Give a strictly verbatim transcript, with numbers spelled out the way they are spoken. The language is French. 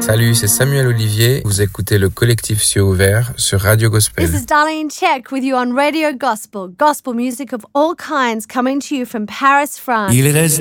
Salut, c'est Samuel Olivier. Vous écoutez le collectif Cieux Ouvert sur Radio Gospel. This is Darlene Check with you on Radio Gospel. Gospel music of all kinds coming to you from Paris, France.